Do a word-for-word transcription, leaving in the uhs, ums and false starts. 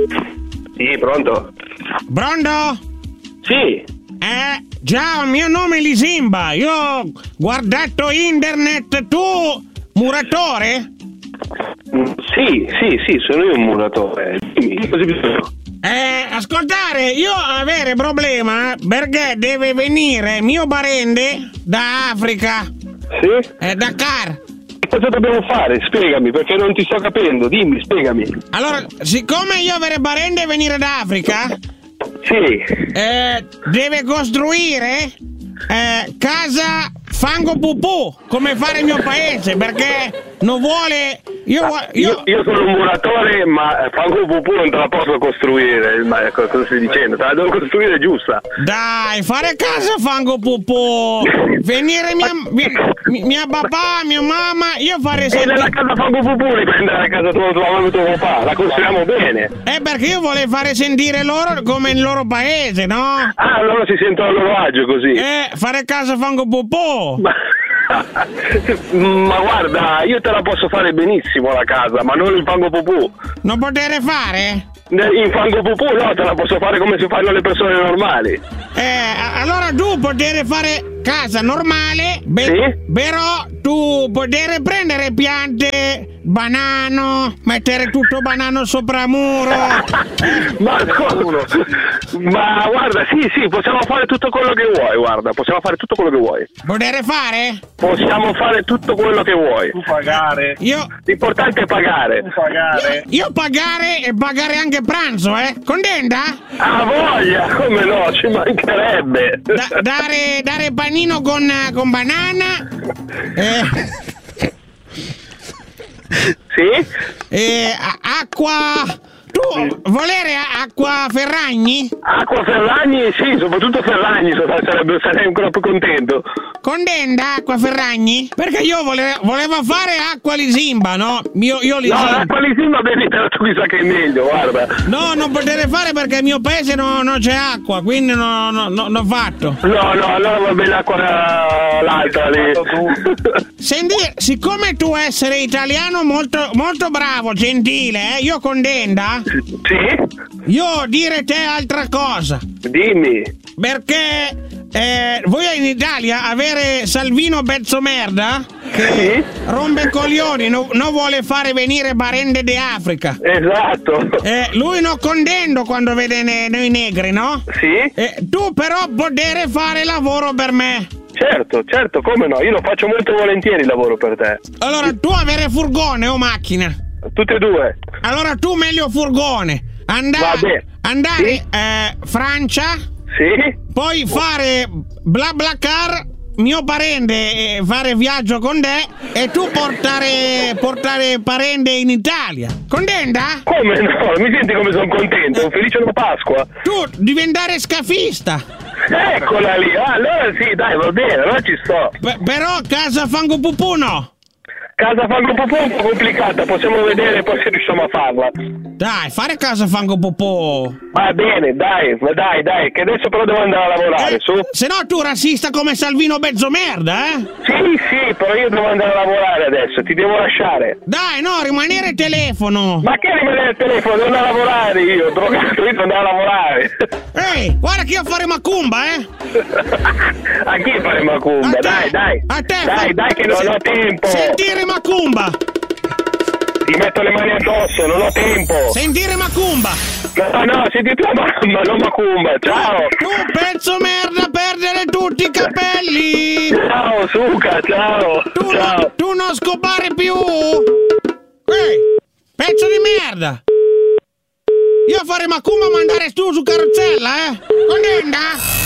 Sì, pronto? Pronto? Sì. Eh, ciao, mio nome è Lisimba. Io ho guardato internet. Tu, muratore? Sì, sì, sì, sono io un muratore. Dimmi, cosa bisogna? Eh, ascoltare, io avere problema perché deve venire mio parente da Africa. Sì? Eh, Dakar. Cosa dobbiamo fare? Spiegami, perché non ti sto capendo. Dimmi, spiegami. Allora, siccome io avere parente venire da Africa, Sì. eh, deve costruire eh, casa fango pupù, come fare il mio paese, perché non vuole... Io, Ah, io... io, io sono un muratore, ma fango pupù non te la posso costruire. Ma cosa stai dicendo? Te la devo costruire giusta. Dai, fare casa fango pupù. Venire mia, mia, mia papà, mia mamma, io fare E sentire... nella casa fango pupù riprendere la casa tua, tua mamma e tuo papà. La costruiamo bene. Eh, perché io volevo fare sentire loro come il loro paese, no? Ah, loro si sentono a loro agio così. Eh, fare casa fango pupù. Ma... ma guarda, io te la posso fare benissimo la casa, ma non il fango pupù. Non potere fare? In fango pupù no, te la posso fare come si fanno le persone normali. Eh, allora tu potere fare casa normale, be- Sì? però tu potere prendere piante, banano, mettere tutto banano sopra muro. ma, ma guarda, sì, sì, possiamo fare tutto quello che vuoi, guarda, possiamo fare tutto quello che vuoi. Potere fare? Possiamo fare tutto quello che vuoi. Tu pagare. Io... L'importante è pagare. Tu pagare. Io pagare e pagare anche pranzo, eh? Contenta? Ah, voglia, come no, ci mancherebbe. Da- dare, dare panino con, con banana. Eh... Sì? Eh, a- acqua... Tu volere acqua Ferragni? Acqua Ferragni, sì, soprattutto Ferragni, sarebbe, sarei ancora più contento. Contenta acqua Ferragni? Perché io vole- volevo fare acqua Lisimba, no? Io, io No, Lisimba. l'acqua Lisimba bevi, però tu mi sa che è meglio, guarda. No, non potere fare perché il mio paese no- non c'è acqua, quindi non no, no, ho fatto. No, no, allora va bene l'acqua l'altra lì. Senti, siccome tu essere italiano molto, molto bravo, gentile, eh, io contenta, Sì? io dire te altra cosa. Dimmi. Perché eh, voi in Italia avere Salvino pezzo merda che Sì? rompe coglioni, non no vuole fare venire parente di Africa. Esatto. Eh, lui non contento quando vede ne- noi negri, no? Sì? Eh, tu però potere fare lavoro per me. Certo, certo, come no, io lo faccio molto volentieri il lavoro per te. Allora tu avere furgone o macchina? Tutte e due. Allora tu meglio furgone. Andà- Va bene. andare Sì? eh, Francia, Sì? poi fare bla bla car, mio parente eh, fare viaggio con te e tu portare portare parente in Italia. Contenta? Come no? Mi senti come sono contento? Felice una Pasqua. Tu diventare scafista. Eccola lì. Ah, allora sì, dai, va bene, allora ci sto. P- però casa fango pupù no. Casa fango pupù è un po' complicata, possiamo vedere poi se riusciamo a farla. Dai, fare casa fango pupù. Va bene, dai, ma dai, dai, che adesso però devo andare a lavorare, Eh, su. se no tu razzista come Salvino mezzo merda, eh? Sì, sì, però io devo andare a lavorare adesso, ti devo lasciare. Dai, no, rimanere telefono. Ma che rimanere al telefono? Devo andare a lavorare io, drogato, io devo andare a lavorare. Ehi, guarda che io fare macumba, eh? A chi fare macumba? A te, Dai, dai. a te, Dai, fa- dai, che non se- ho tempo. Sentire macumba. Ti metto le mani addosso, non ho tempo. Sentire macumba. No, no, senti tua mamma, non macumba. Ciao. Tu pezzo merda, perdere tutti i capelli. Ciao, Suca, ciao. Tu, Ciao. no, tu non scopare più. Ehi, pezzo di merda. Io fare macumba mandare tu su carrozzella, eh? Contenta?